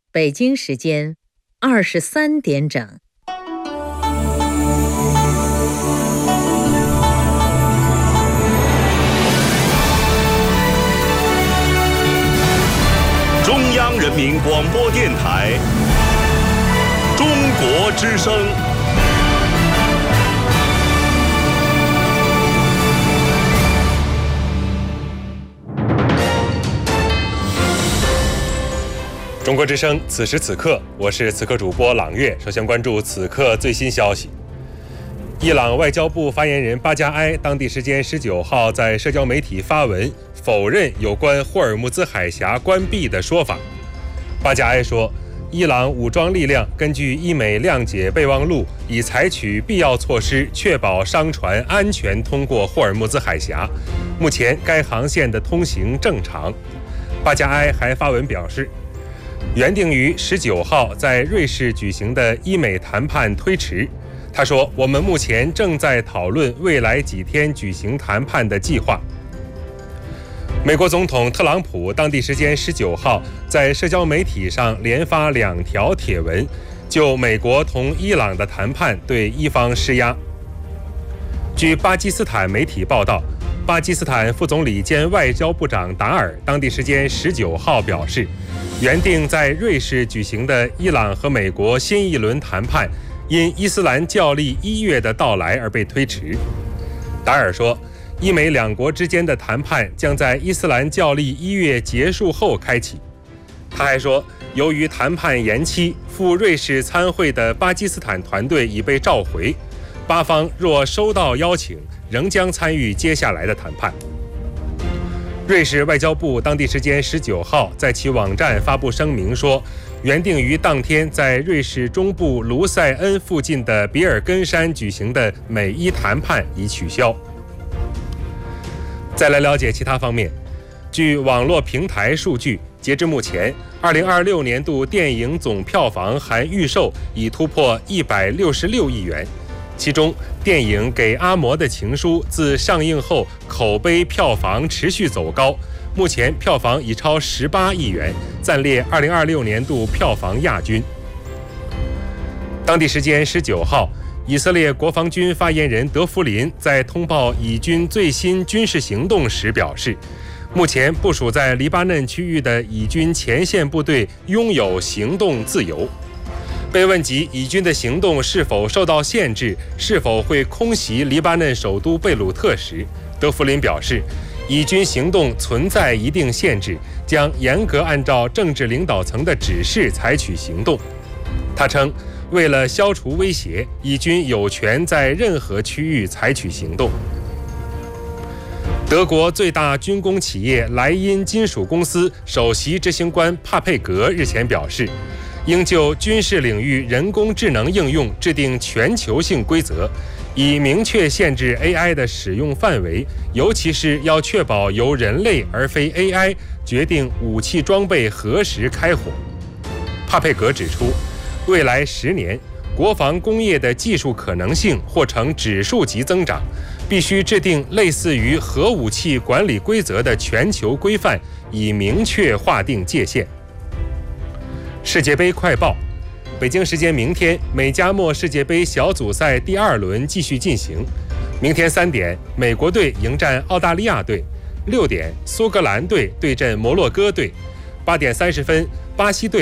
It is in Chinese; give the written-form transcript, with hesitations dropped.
北京时间23点整。 中央人民广播电台中国之声。中国之声，此时此刻，我是此刻主播朗月。首先关注此刻最新消息。伊朗外交部发言人巴加埃当地时间19号在社交媒体发文，否认有关霍尔木兹海峡关闭的说法。巴加埃说，伊朗武装力量根据伊美谅解备忘录，已采取必要措施，确保商船安全通过霍尔木兹海峡。目前该航线的通行正常。巴加埃还发文表示，原定于19号在瑞士举行的伊美谈判推迟。他说，我们目前正在讨论未来几天举行谈判的计划。美国总统特朗普当地时间19号在社交媒体上连发2条帖文，就美国同伊朗的谈判对伊方施压。据巴基斯坦媒体报道，巴基斯坦副总理兼外交部长达尔当地时间19号表示，原定在瑞士举行的伊朗和美国新一轮谈判因伊斯兰教历1月的到来而被推迟。达尔说，伊美两国之间的谈判将在伊斯兰教历1月结束后开启。他还说，由于谈判延期，赴瑞士参会的巴基斯坦团队已被召回，巴方若收到邀请，仍将参与接下来的谈判。瑞士外交部当地时间19号在其网站发布声明说，原定于当天在瑞士中部卢塞恩附近的比尔根山举行的美伊谈判已取消。再来了解其他方面，据网络平台数据，截至目前，2026年度电影总票房含预售已突破166亿元。其中，电影《给阿嬷的情书》自上映后口碑票房持续走高，目前票房已超18亿元，暂列2026年度票房亚军。当地时间19号，以色列国防军发言人德弗林在通报以军最新军事行动时表示，目前部署在黎巴嫩区域的以军前线部队拥有行动自由。被问及以军的行动是否受到限制，是否会空袭黎巴嫩首都贝鲁特时，德弗林表示，以军行动存在一定限制，将严格按照政治领导层的指示采取行动。他称，为了消除威胁，以军有权在任何区域采取行动。德国最大军工企业莱茵金属公司首席执行官帕佩格日前表示，应就军事领域人工智能应用制定全球性规则，以明确限制 AI 的使用范围，尤其是要确保由人类而非 AI 决定武器装备何时开火。帕佩格指出，未来10年，国防工业的技术可能性或呈指数级增长，必须制定类似于核武器管理规则的全球规范，以明确划定界限。世界杯快报，北京时间明天，美加墨世界杯小组赛第2轮继续进行。明天3点，美国队迎战澳大利亚队；6点，苏格兰队对阵摩洛哥队；8点30分，巴西队